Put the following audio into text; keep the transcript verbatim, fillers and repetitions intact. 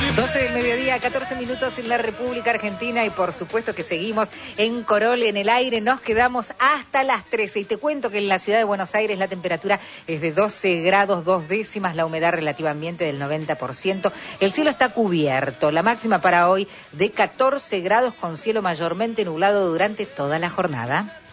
doce del mediodía, catorce minutos en la República Argentina y por supuesto que seguimos en Corol en el aire, nos quedamos hasta las trece y te cuento que en la ciudad de Buenos Aires la temperatura es de doce grados dos décimas, la humedad relativa ambiente del noventa por ciento, el cielo está cubierto, la máxima para hoy de catorce grados con cielo mayormente nublado durante toda la jornada.